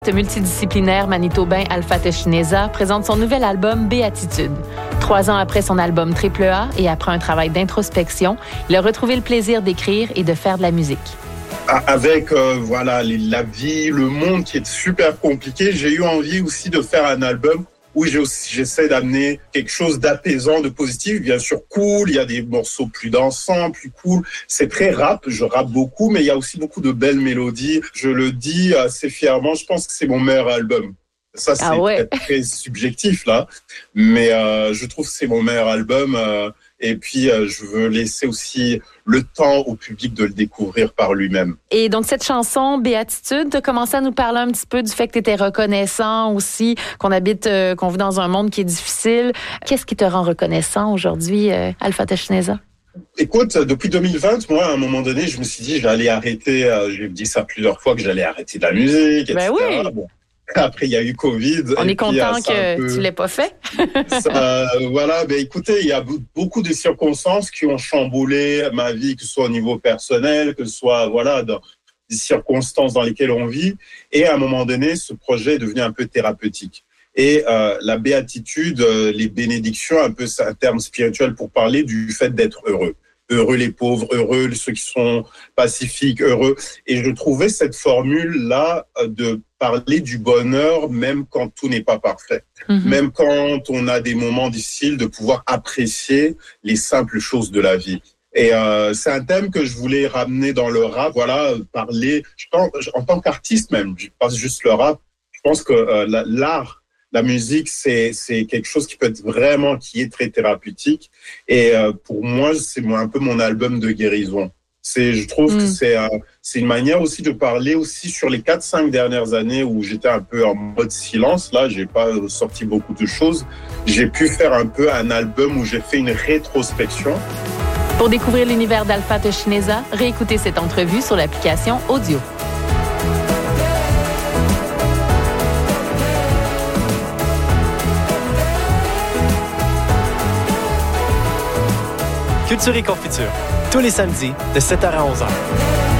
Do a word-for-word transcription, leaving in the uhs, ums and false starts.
Le multidisciplinaire manitobain Alpha Toshineza présente son nouvel album Béatitude. Trois ans après son album Triple A et après un travail d'introspection, il a retrouvé le plaisir d'écrire et de faire de la musique. Avec euh, voilà les, la vie, le monde qui est super compliqué, j'ai eu envie aussi de faire un album où j'essaie d'amener quelque chose d'apaisant, de positif, bien sûr cool, il y a des morceaux plus dansants, plus cool, c'est très rap, je rappe beaucoup, mais il y a aussi beaucoup de belles mélodies, je le dis assez fièrement, je pense que c'est mon meilleur album. Ça, c'est ah ouais. très, très subjectif, là, mais euh, je trouve que c'est mon meilleur album, euh, et puis euh, je veux laisser aussi le temps au public de le découvrir par lui-même. Et donc, cette chanson, Béatitude, tu as commencé à nous parler un petit peu du fait que tu étais reconnaissant aussi, qu'on habite, euh, qu'on vit dans un monde qui est difficile. Qu'est-ce qui te rend reconnaissant aujourd'hui, euh, Alpha Toshineza? Écoute, depuis deux mille vingt, moi, à un moment donné, je me suis dit, j'allais arrêter, euh, j'ai dit ça plusieurs fois, que j'allais arrêter de la musique, et cetera. Ben oui. Bon. Après, il y a eu Covid. On est puis, content euh, que peu... tu l'aies pas fait. ça, voilà, ben écoutez, il y a beaucoup de circonstances qui ont chamboulé ma vie, que ce soit au niveau personnel, que ce soit voilà dans des circonstances dans lesquelles on vit. Et à un moment donné, ce projet est devenu un peu thérapeutique. Et euh, la béatitude, euh, les bénédictions, un peu c'est un terme spirituel pour parler du fait d'être heureux. Heureux les pauvres, heureux ceux qui sont pacifiques, heureux. Et je trouvais cette formule-là de parler du bonheur même quand tout n'est pas parfait. Mm-hmm. Même quand on a des moments difficiles, de pouvoir apprécier les simples choses de la vie. Et euh, c'est un thème que je voulais ramener dans le rap. Voilà, parler, je pense, en tant qu'artiste même, je pense juste le rap, je pense que euh, l'art, la musique, c'est, c'est quelque chose qui peut être vraiment, qui est très thérapeutique. Et euh, pour moi, c'est un peu mon album de guérison. C'est, je trouve mmh. que c'est, euh, c'est une manière aussi de parler aussi sur les quatre cinq dernières années où j'étais un peu en mode silence. Là, j'ai pas sorti beaucoup de choses. J'ai pu faire un peu un album où j'ai fait une rétrospection. Pour découvrir l'univers d'Alpha Toshineza, réécoutez cette entrevue sur l'application Audio. Culture et Confiture, tous les samedis de sept heures à onze heures.